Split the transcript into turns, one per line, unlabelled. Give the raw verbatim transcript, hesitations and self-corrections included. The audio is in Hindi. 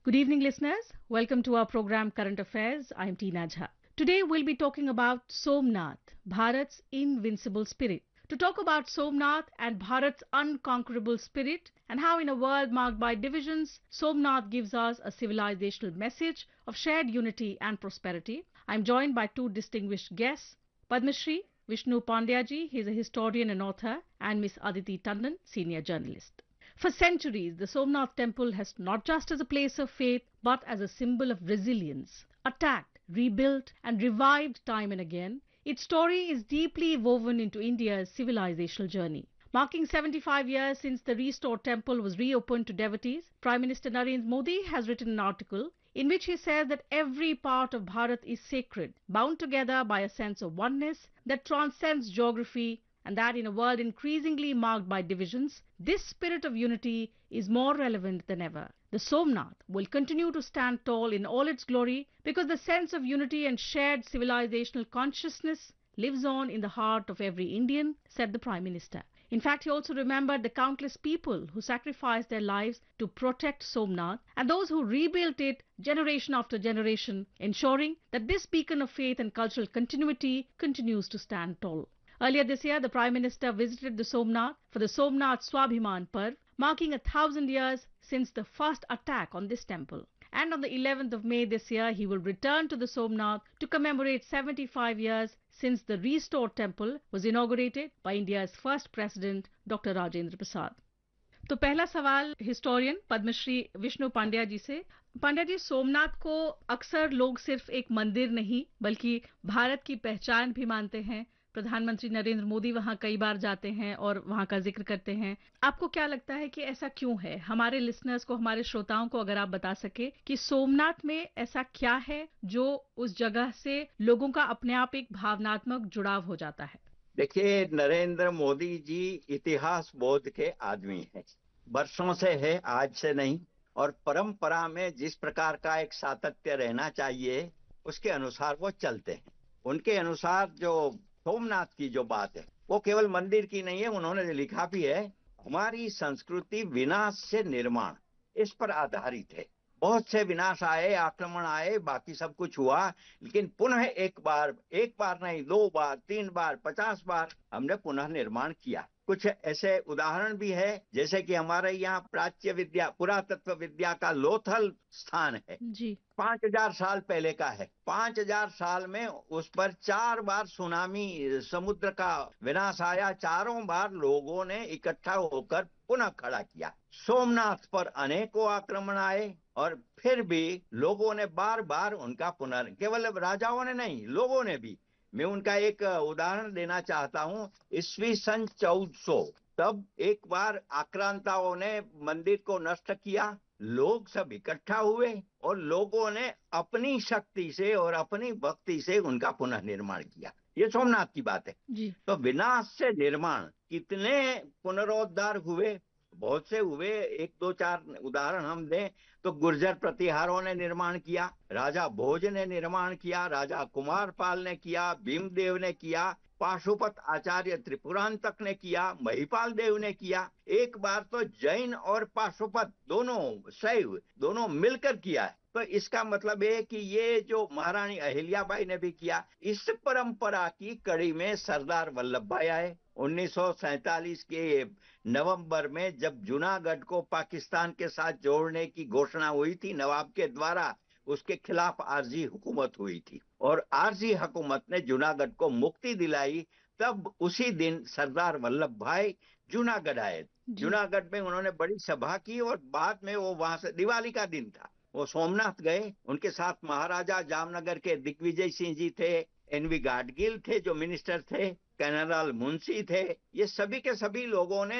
Good evening, listeners. Welcome to our program Current Affairs. I'm Tina Jha. Today we'll be talking about Somnath, Bharat's invincible spirit. To talk about Somnath and Bharat's unconquerable spirit and how in a world marked by divisions, Somnath gives us a civilizational message of shared unity and prosperity, I'm joined by two distinguished guests, Padma Shri Vishnu Pandya ji, he is a historian and author, and Miss Aditi Tandon, senior journalist. For centuries, the Somnath temple has not just as a place of faith, but as a symbol of resilience, attacked, rebuilt and revived time and again. Its story is deeply woven into India's civilizational journey. Marking seventy-five years since the restored temple was reopened to devotees, Prime Minister Narendra Modi has written an article in which he says that every part of Bharat is sacred, bound together by a sense of oneness that transcends geography, and that in a world increasingly marked by divisions, this spirit of unity is more relevant than ever. The Somnath will continue to stand tall in all its glory because the sense of unity and shared civilizational consciousness lives on in the heart of every Indian, said the Prime Minister. In fact, he also remembered the countless people who sacrificed their lives to protect Somnath and those who rebuilt it generation after generation, ensuring that this beacon of faith and cultural continuity continues to stand tall. Earlier this year, the Prime Minister visited the Somnath for the Somnath Swabhiman Parv, marking a thousand years since the first attack on this temple. And on the eleventh of May this year, he will return to the Somnath to commemorate seventy-five years since the restored temple was inaugurated by India's first president, Doctor Rajendra Prasad. तो पहला सवाल हिस्टोरियन पद्मश्री विष्णु पांड्या जी से। पांड्या जी, सोमनाथ को अक्सर लोग सिर्फ एक मंदिर नहीं बल्कि भारत की पहचान भी मानते हैं। प्रधानमंत्री नरेंद्र मोदी वहां कई बार जाते हैं और वहां का जिक्र करते हैं। आपको क्या लगता है कि ऐसा क्यों है? हमारे लिसनर्स को, हमारे श्रोताओं को अगर आप बता सके कि सोमनाथ में ऐसा क्या है जो उस जगह से लोगों का अपने आप एक भावनात्मक जुड़ाव हो जाता है।
देखिए, नरेंद्र मोदी जी इतिहास बोध के आदमी हैं, वर्षों से है, आज से नहीं, और परंपरा में जिस प्रकार का एक सातत्य रहना चाहिए उसके अनुसार वो चलते हैं। उनके अनुसार जो सोमनाथ की जो बात है वो केवल मंदिर की नहीं है, उन्होंने लिखा भी है, हमारी संस्कृति विनाश से निर्माण इस पर आधारित है। बहुत से विनाश आए, आक्रमण आए, बाकी सब कुछ हुआ, लेकिन पुनः एक बार एक बार नहीं, दो बार, तीन बार, पचास बार हमने पुनः निर्माण किया। कुछ ऐसे उदाहरण भी है, जैसे कि हमारे यहाँ प्राच्य विद्या, पुरातत्व विद्या का लोथल स्थान है जी, पांच हजार साल पहले का है। पांच हजार साल में उस पर चार बार सुनामी, समुद्र का विनाश आया, चारों बार लोगों ने इकट्ठा होकर पुनः खड़ा किया। सोमनाथ पर अनेकों आक्रमण आए और फिर भी लोगों ने बार बार उनका पुनर्, केवल राजाओं ने नहीं, लोगों ने भी। मैं उनका एक उदाहरण देना चाहता हूं। ईस्वी सन चौदह सौ, तब एक बार आक्रांताओं ने मंदिर को नष्ट किया, लोग सब इकट्ठा हुए और लोगों ने अपनी शक्ति से और अपनी भक्ति से उनका पुनर्निर्माण किया। ये सोमनाथ की बात है जी। तो विनाश से निर्माण, कितने पुनरोद्धार हुए, बहुत से हुए। एक दो चार उदाहरण हम दें तो गुर्जर प्रतिहारों ने निर्माण किया, राजा भोज ने निर्माण किया, राजा कुमारपाल ने किया, भीमदेव ने किया, पाशुपत आचार्य त्रिपुरांतक ने किया, महिपाल देव ने किया। एक बार तो जैन और पाशुपत दोनों, शैव दोनों मिलकर किया है। तो इसका मतलब है कि ये जो महारानी अहिल्याबाई ने भी किया। इस परंपरा की कड़ी में सरदार वल्लभ भाई आए। उन्नीस सौ सैंतालीस के नवंबर में जब जूनागढ़ को पाकिस्तान के साथ जोड़ने की घोषणा हुई थी नवाब के द्वारा, उसके खिलाफ आरजी हुकूमत हुई थी और आरजी हुकूमत ने जूनागढ़ को मुक्ति दिलाई। तब उसी दिन सरदार वल्लभ भाई जूनागढ़ आए। जूनागढ़ में उन्होंने बड़ी सभा की और बाद में वो वहां से, दिवाली का दिन था, वो सोमनाथ गए। उनके साथ महाराजा जामनगर के दिग्विजय सिंह जी थे, एनवी गाडगिल थे जो मिनिस्टर थे, कैनरल मुंशी थे। ये सभी के सभी लोगों ने